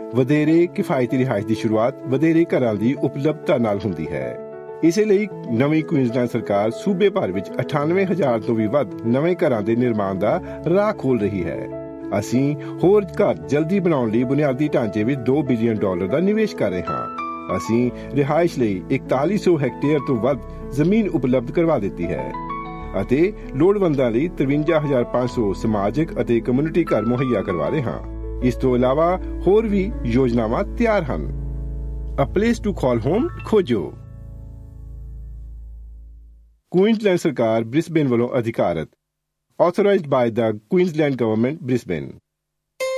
ਵਧੇਰੇ ਕਿਫਾਇਤੀ ਰਿਹਾਇਸ਼ ਦੀ ਸ਼ੁਰੂਆਤ ਵਧੇਰੇ ਘਰਾਂ ਦੀ ਉਪਲਬਧਤਾ ਨਾਲ ਹੁੰਦੀ ਹੈ। ਇਸੇ ਲਈ ਨਵੀਂ ਕੁਈਨਜ਼ਲੈਂਡ ਸਰਕਾਰ ਸੂਬੇ ਭਰ ਵਿੱਚ 98,000 ਤੋਂ ਵੀ ਵੱਧ ਨਵੇਂ ਘਰਾਂ ਦੇ ਨਿਰਮਾਣ ਦਾ ਰਾਹ ਖੋਲ੍ਹ ਰਹੀ ਹੈ। ਅਸੀਂ ਹੋਰ ਘਰ ਜਲਦੀ ਬਣਾਉਣ ਲਈ ਬੁਨਿਆਦੀ ਢਾਂਚੇ ਵਿੱਚ $2 ਬਿਲੀਅਨ ਦਾ ਨਿਵੇਸ਼ ਕਰ ਰਹੇ ਹਾਂ। ਅਸੀਂ ਰਿਹਾਇਸ਼ ਲਈ 4100 ਹੈਕਟੇਅਰ ਤੋਂ ਵੱਧ ਜ਼ਮੀਨ ਉਪਲਬਧ ਕਰਵਾ ਦਿੱਤੀ ਹੈ ਅਤੇ ਲੋੜਵੰਦਾਂ ਲਈ 53,500 ਸਮਾਜਿਕ ਅਤੇ ਕਮਿਊਨਿਟੀ ਘਰ ਮੁਹੱਈਆ ਕਰਵਾ ਰਹੇ ਹਾਂ। ਇਸ ਤੋਂ ਇਲਾਵਾ ਹੋਰ ਵੀ ਯੋਜਨਾਵਾਂ ਤਿਆਰ ਹਨ। A place to call home ਖੋਜੋ। ਕੁਈਨਜ਼ਲੈਂਡ ਸਰਕਾਰ ਬ੍ਰਿਸਬੇਨ ਵੱਲੋਂ ਅਧਿਕਾਰਤ, authorized by the Queensland Government, Brisbane।